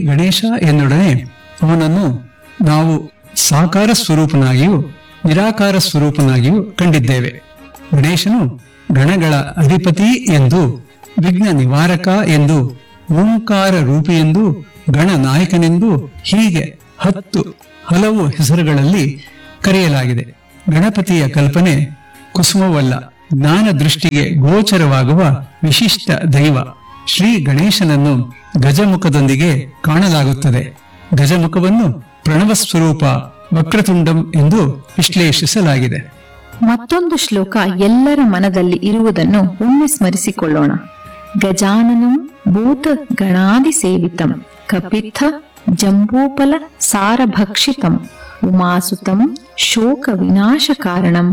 ಗಣೇಶ ಎನ್ನೊಡನೆ ಅವನನ್ನು ನಾವು ಸಾಕಾರ ಸ್ವರೂಪನಾಗಿಯೂ ನಿರಾಕಾರ ಸ್ವರೂಪನಾಗಿಯೂ ಕಂಡಿದ್ದೇವೆ. ಗಣೇಶನು ಗಣಗಳ ಅಧಿಪತಿ ಎಂದು, ವಿಘ್ನ ನಿವಾರಕ ಎಂದು, ಓಂಕಾರ ರೂಪಿ ಎಂದು, ಗಣನಾಯಕನೆಂದು ಹೀಗೆ 10 ಹಲವು ಹೆಸರುಗಳಲ್ಲಿ ಕರೆಯಲಾಗಿದೆ. ಗಣಪತಿಯ ಕಲ್ಪನೆ ಕುಸುಮವಲ್ಲ, ಜ್ಞಾನ ದೃಷ್ಟಿಗೆ ಗೋಚರವಾಗುವ ವಿಶಿಷ್ಟ ದೈವ. ಶ್ರೀ ಗಣೇಶನನ್ನು ಗಜಮುಖದೊಂದಿಗೆ ಕಾಣಲಾಗುತ್ತದೆ. ಗಜಮುಖವನ್ನು ಪ್ರಣವ ಸ್ವರೂಪ ವಕ್ರತುಂಡಂ ಎಂದು ವಿಶ್ಲೇಷಿಸಲಾಗಿದೆ. ಮತ್ತೊಂದು ಶ್ಲೋಕ ಎಲ್ಲರ ಮನದಲ್ಲಿ ಇರುವುದನ್ನು ಒಮ್ಮೆ ಸ್ಮರಿಸಿಕೊಳ್ಳೋಣ. ಗಜಾನನಂ ಭೂತ ಗಣಾದಿ ಸೇವಿತಂ ಕಪಿತ್ಥ ಜಂಬೂಫಲ ಸಾರಭಕ್ಷಿತಂ ಉಮಾಸುತಂ ಶೋಕ ವಿನಾಶ ಕಾರಣಂ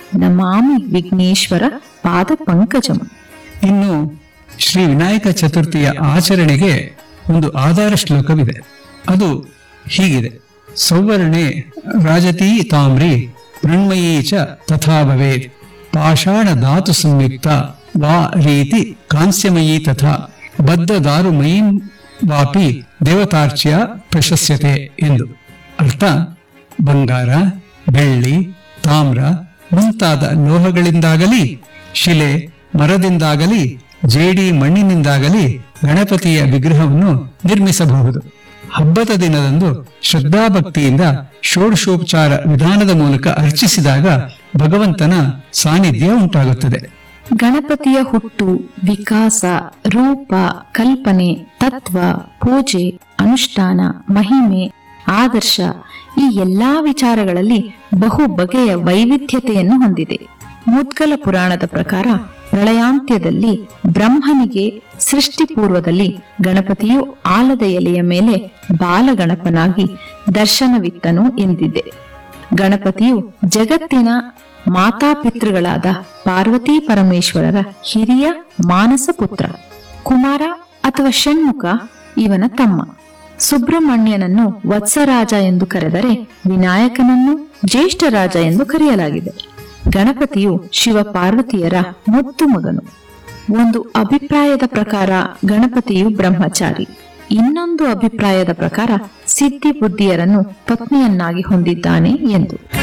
ನಮಾಮಿ ವಿಘ್ನೇಶ್ವರ ಪಾದ ಪಂಕಜಂ. ಇನ್ನು ಶ್ರೀ ವಿನಾಯಕ ಚತುರ್ಥಿಯ ಆಚರಣೆಗೆ ಒಂದು ಆಧಾರ ಶ್ಲೋಕವಿದೆ. ಅದು ಹೀಗಿದೆ: ಸೌವರ್ಣೆ ರಾಜತೀ ತಾಮ್ರಿ ಮೃಣ್ಮಯೀ ಚ ತಥಾ ಭವೇತ್ ಪಾಷಾಣ ಧಾತು ಸಂಯುಕ್ತ ವಾ ರೀತಿ ಕಾಂಸ್ಯಮಯೀ ತಥಾ ಬದ್ಧ ದಾರುಮಯೀಂ ವಾಪಿ ದೇವತಾರ್ಚ್ಯ ಪ್ರಶಸ್ಯತೆ ಎಂದು. ಅರ್ಥ: ಬಂಗಾರ, ಬೆಳ್ಳಿ, ತಾಮ್ರ ಮುಂತಾದ ಲೋಹಗಳಿಂದಾಗಲಿ, ಶಿಲೆ, ಮರದಿಂದಾಗಲಿ, ಜೇಡಿ ಮಣ್ಣಿನಿಂದಾಗಲಿ ಗಣಪತಿಯ ವಿಗ್ರಹವನ್ನು ನಿರ್ಮಿಸಬಹುದು. ಹಬ್ಬದ ದಿನದಂದು ಶ್ರದ್ಧಾಭಕ್ತಿಯಿಂದ ಷೋಡಶೋಪಚಾರ ವಿಧಾನದ ಮೂಲಕ ಅರ್ಚಿಸಿದಾಗ ಭಗವಂತನ ಸಾನ್ನಿಧ್ಯ ಉಂಟಾಗುತ್ತದೆ. ಗಣಪತಿಯ ಹುಟ್ಟು, ವಿಕಾಸ, ರೂಪ, ಕಲ್ಪನೆ, ತತ್ವ, ಪೂಜೆ, ಅನುಷ್ಠಾನ, ಮಹಿಮೆ, ಆದರ್ಶ ಈ ಎಲ್ಲಾ ವಿಚಾರಗಳಲ್ಲಿ ಬಹು ಬಗೆಯ ವೈವಿಧ್ಯತೆಯನ್ನು ಹೊಂದಿದೆ. ಮುದ್ಗಲ ಪುರಾಣದ ಪ್ರಕಾರ ಪ್ರಳಯಾಂತ್ಯದಲ್ಲಿ ಬ್ರಹ್ಮನಿಗೆ ಸೃಷ್ಟಿ ಪೂರ್ವದಲ್ಲಿ ಗಣಪತಿಯು ಆಲದ ಎಲೆಯ ಮೇಲೆ ಬಾಲಗಣಪನಾಗಿ ದರ್ಶನವಿತ್ತನು ಎಂದಿದೆ. ಗಣಪತಿಯು ಜಗತ್ತಿನ ಮಾತಾಪಿತೃಗಳಾದ ಪಾರ್ವತಿ ಪರಮೇಶ್ವರರ ಹಿರಿಯ ಮಾನಸ ಪುತ್ರ. ಕುಮಾರ ಅಥವಾ ಷಣ್ಮುಖ ಇವನ ತಮ್ಮ. ಸುಬ್ರಹ್ಮಣ್ಯನನ್ನು ವತ್ಸರಾಜ ಎಂದು ಕರೆದರೆ ವಿನಾಯಕನನ್ನು ಜ್ಯೇಷ್ಠ ರಾಜ ಎಂದು ಕರೆಯಲಾಗಿದೆ. ಗಣಪತಿಯು ಶಿವ ಪಾರ್ವತಿಯರ ಮುದ್ದು ಮಗನು. ಒಂದು ಅಭಿಪ್ರಾಯದ ಪ್ರಕಾರ ಗಣಪತಿಯು ಬ್ರಹ್ಮಚಾರಿ, ಇನ್ನೊಂದು ಅಭಿಪ್ರಾಯದ ಪ್ರಕಾರ ಸಿದ್ಧಿ ಬುದ್ಧಿಯರನ್ನು ಪತ್ನಿಯನ್ನಾಗಿ ಹೊಂದಿದ್ದಾನೆ ಎಂದು.